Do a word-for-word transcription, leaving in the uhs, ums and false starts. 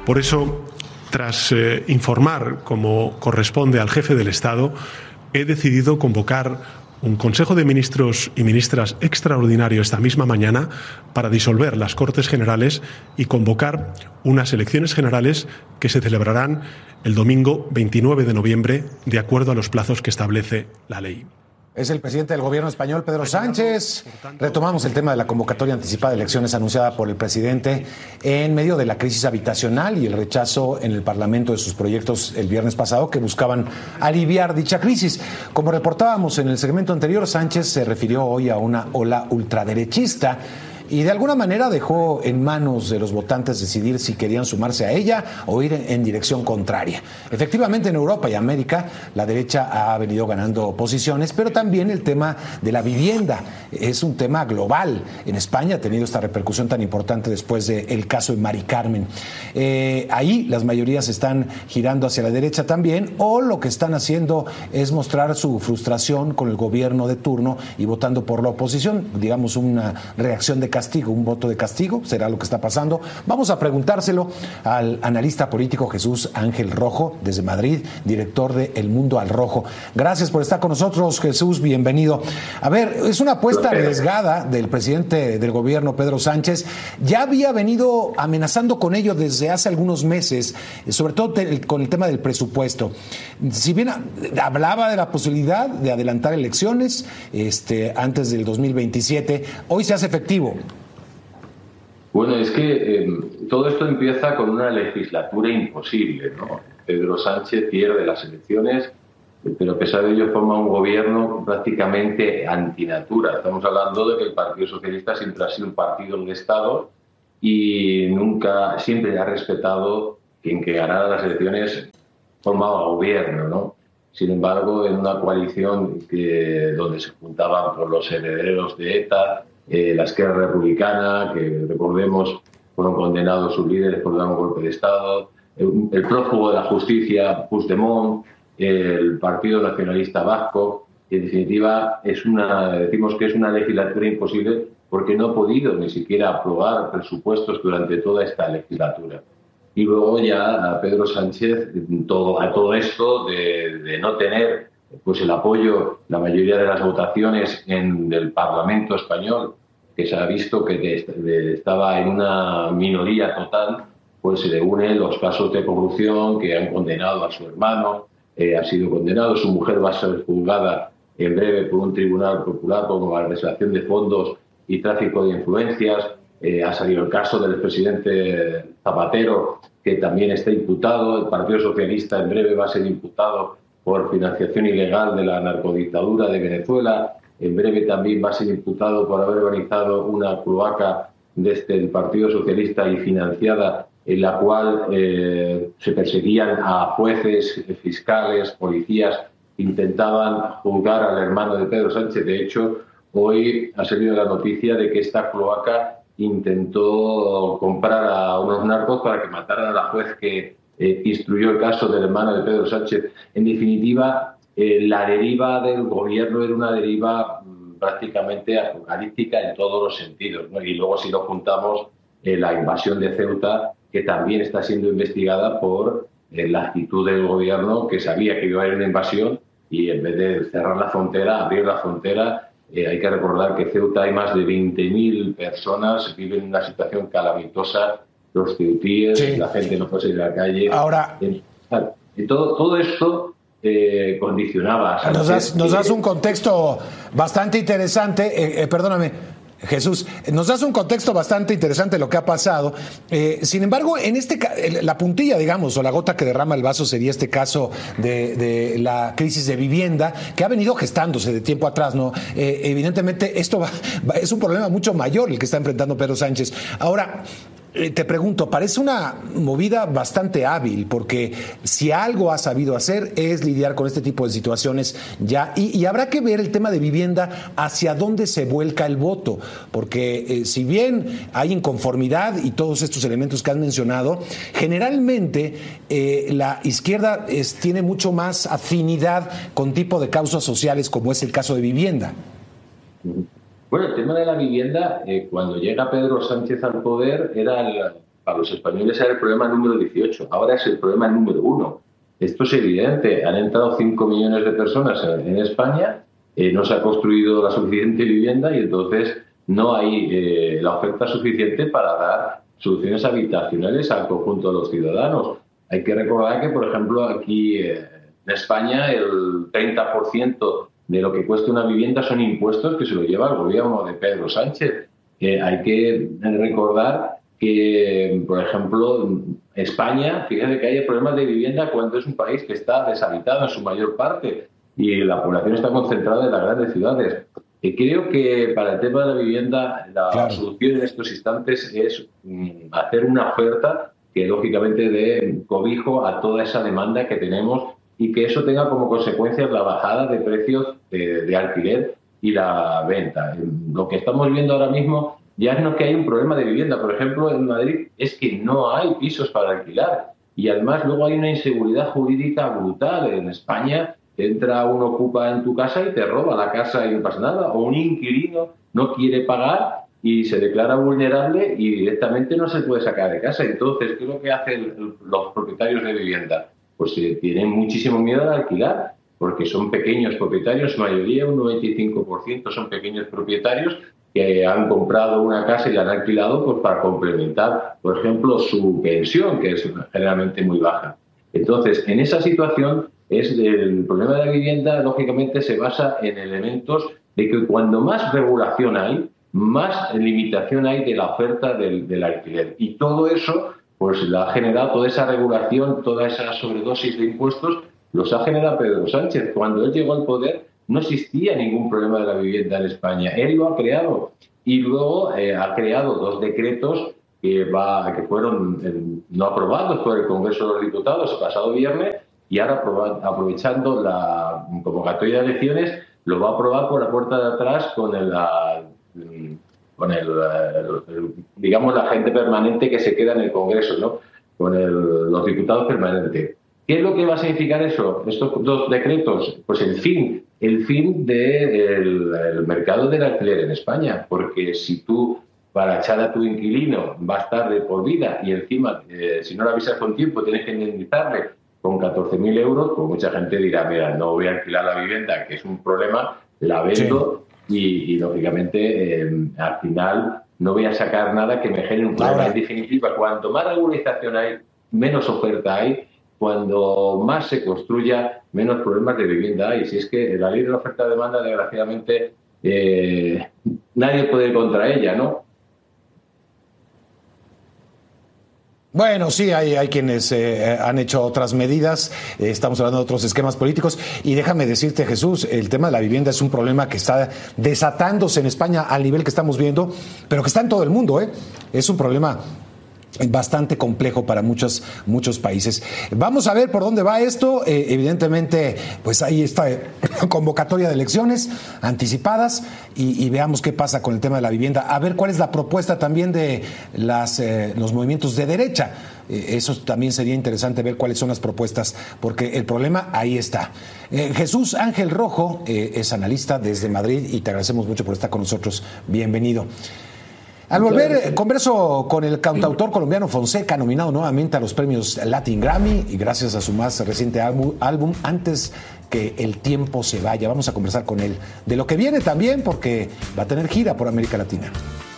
Por eso, tras eh, informar, como corresponde al jefe del Estado, he decidido convocar un Consejo de Ministros y Ministras extraordinario esta misma mañana para disolver las Cortes Generales y convocar unas elecciones generales que se celebrarán el domingo veintinueve de noviembre, de acuerdo a los plazos que establece la ley. Es el presidente del gobierno español, Pedro Sánchez. Retomamos el tema de la convocatoria anticipada de elecciones anunciada por el presidente en medio de la crisis habitacional y el rechazo en el Parlamento de sus proyectos el viernes pasado que buscaban aliviar dicha crisis. Como reportábamos en el segmento anterior, Sánchez se refirió hoy a una ola ultraderechista y de alguna manera dejó en manos de los votantes decidir si querían sumarse a ella o ir en dirección contraria. Efectivamente, en Europa y América la derecha ha venido ganando posiciones, pero también el tema de la vivienda es un tema global. En España ha tenido esta repercusión tan importante después del caso de Mari Carmen. Eh, ahí las mayorías están girando hacia la derecha también, o lo que están haciendo es mostrar su frustración con el gobierno de turno y votando por la oposición, digamos una reacción de castigo, un voto de castigo, será lo que está pasando. Vamos a preguntárselo al analista político Jesús Ángel Rojo, desde Madrid, director de El Mundo al Rojo. Gracias por estar con nosotros, Jesús, bienvenido. A ver, es una apuesta arriesgada del presidente del gobierno, Pedro Sánchez. Ya había venido amenazando con ello desde hace algunos meses, sobre todo con el tema del presupuesto. Si bien hablaba de la posibilidad de adelantar elecciones este, antes del dos mil veintisiete, hoy se hace efectivo. Bueno, es que eh, todo esto empieza con una legislatura imposible, ¿no? Pedro Sánchez pierde las elecciones, pero a pesar de ello forma un gobierno prácticamente antinatura. Estamos hablando de que el Partido Socialista siempre ha sido un partido del Estado y nunca, siempre ha respetado que quien que ganara las elecciones formaba gobierno, ¿no? Sin embargo, en una coalición que, donde se juntaban por los herederos de ETA, Eh, la Esquerra Republicana, que recordemos fueron condenados sus líderes por dar un golpe de Estado, el, el prófugo de la justicia, Puigdemont, el Partido Nacionalista Vasco, que en definitiva es una, decimos que es una legislatura imposible porque no ha podido ni siquiera aprobar presupuestos durante toda esta legislatura. Y luego ya a Pedro Sánchez, todo, a todo esto de, de no tener pues el apoyo, la mayoría de las votaciones en el Parlamento español, que se ha visto que de, de, estaba en una minoría total, pues se le unen los casos de corrupción que han condenado a su hermano, eh, ha sido condenado, su mujer va a ser juzgada en breve por un tribunal popular por malversación de fondos y tráfico de influencias, eh, ha salido el caso del expresidente Zapatero, que también está imputado, el Partido Socialista en breve va a ser imputado por financiación ilegal de la narcodictadura de Venezuela. En breve también va a ser imputado por haber organizado una cloaca desde el Partido Socialista y financiada, en la cual eh, se perseguían a jueces, fiscales, policías que intentaban juzgar al hermano de Pedro Sánchez. De hecho, hoy ha salido la noticia de que esta cloaca intentó comprar a unos narcos para que mataran a la juez que Eh, instruyó el caso del hermano de Pedro Sánchez. En definitiva, eh, la deriva del gobierno era una deriva mmm, prácticamente apocalíptica en todos los sentidos, ¿no? Y luego si lo juntamos, eh, la invasión de Ceuta, que también está siendo investigada por eh, la actitud del gobierno, que sabía que iba a haber una invasión y en vez de cerrar la frontera, abrir la frontera. Eh, hay que recordar que en Ceuta hay más de veinte mil personas, viven en una situación calamitosa, los ceutíes, sí. La gente no puede salir a la calle. Ahora, y todo, todo esto eh, condicionaba. A nos, das, nos das un contexto bastante interesante, eh, eh, perdóname, Jesús, nos das un contexto bastante interesante de lo que ha pasado. Eh, sin embargo, en este la puntilla, digamos, o la gota que derrama el vaso sería este caso de, de la crisis de vivienda que ha venido gestándose de tiempo atrás, ¿no? Eh, evidentemente, esto va, va, es un problema mucho mayor el que está enfrentando Pedro Sánchez. Ahora, te pregunto, parece una movida bastante hábil, porque si algo ha sabido hacer es lidiar con este tipo de situaciones ya, y, y habrá que ver el tema de vivienda hacia dónde se vuelca el voto, porque eh, si bien hay inconformidad y todos estos elementos que han mencionado, generalmente eh, la izquierda es, tiene mucho más afinidad con tipo de causas sociales como es el caso de vivienda. Bueno, el tema de la vivienda, eh, cuando llega Pedro Sánchez al poder, era el, para los españoles era el problema número dieciocho, ahora es el problema número uno. Esto es evidente, han entrado cinco millones de personas en, en España, eh, no se ha construido la suficiente vivienda y entonces no hay eh, la oferta suficiente para dar soluciones habitacionales al conjunto de los ciudadanos. Hay que recordar que, por ejemplo, aquí eh, en España el treinta por ciento de lo que cuesta una vivienda son impuestos que se lo lleva el gobierno de Pedro Sánchez. Eh, hay que recordar que, por ejemplo, España, fíjate que hay problemas de vivienda cuando es un país que está deshabitado en su mayor parte y la población está concentrada en las grandes ciudades. Y creo que para el tema de la vivienda, la claro. solución en estos instantes es mm, hacer una oferta que, lógicamente, dé cobijo a toda esa demanda que tenemos y que eso tenga como consecuencia la bajada de precios de, de alquiler y la venta. Lo que estamos viendo ahora mismo ya no es que hay un problema de vivienda. Por ejemplo, en Madrid es que no hay pisos para alquilar y además luego hay una inseguridad jurídica brutal. En España entra un ocupa en tu casa y te roba la casa y no pasa nada, o un inquilino no quiere pagar y se declara vulnerable y directamente no se puede sacar de casa. Entonces, ¿qué es lo que hacen los propietarios de vivienda? Pues eh, tienen muchísimo miedo al alquilar, porque son pequeños propietarios, su mayoría, un noventa y cinco por ciento son pequeños propietarios que han comprado una casa y la han alquilado pues, para complementar, por ejemplo, su pensión, que es generalmente muy baja. Entonces, en esa situación, es el problema de la vivienda, lógicamente, se basa en elementos de que cuando más regulación hay, más limitación hay de la oferta del, del alquiler. Y todo eso, pues la ha generado, toda esa regulación, toda esa sobredosis de impuestos, los ha generado Pedro Sánchez. Cuando él llegó al poder, no existía ningún problema de la vivienda en España. Él lo ha creado. Y luego eh, ha creado dos decretos que, va, que fueron eh, no aprobados por el Congreso de los Diputados el pasado viernes, y ahora aprovechando la convocatoria de elecciones lo va a aprobar por la puerta de atrás con el, la, con el, el, el digamos la gente permanente que se queda en el Congreso, ¿no? Con el, los diputados permanentes. ¿Qué es lo que va a significar eso? Estos dos decretos, pues el fin, el fin del el mercado del alquiler en España, porque si tú para echar a tu inquilino va a estar de por vida y encima eh, si no lo avisas con tiempo tienes que indemnizarle con catorce mil euros, pues mucha gente dirá, mira, no voy a alquilar la vivienda, que es un problema, la vendo sí. y, y, lógicamente, eh, al final no voy a sacar nada que me genere un problema. En definitiva, cuanto más regularización hay, menos oferta hay, cuando más se construya, menos problemas de vivienda hay. Si es que la ley de la oferta-demanda, desgraciadamente, eh, nadie puede ir contra ella, ¿no? Bueno, sí, hay, hay quienes eh, han hecho otras medidas, eh, estamos hablando de otros esquemas políticos, y déjame decirte, Jesús, el tema de la vivienda es un problema que está desatándose en España al nivel que estamos viendo, pero que está en todo el mundo, ¿eh? Es un problema bastante complejo para muchos muchos países. Vamos a ver por dónde va esto. Eh, evidentemente, pues ahí está convocatoria de elecciones anticipadas y, y veamos qué pasa con el tema de la vivienda. A ver cuál es la propuesta también de las eh, los movimientos de derecha. Eh, eso también sería interesante ver cuáles son las propuestas, porque el problema ahí está. Eh, Jesús Ángel Rojo eh, es analista desde Madrid y te agradecemos mucho por estar con nosotros. Bienvenido. Al volver, converso con el cantautor colombiano Fonseca, nominado nuevamente a los premios Latin Grammy y gracias a su más reciente álbum, álbum Antes que el tiempo se vaya. Vamos a conversar con él de lo que viene también, porque va a tener gira por América Latina.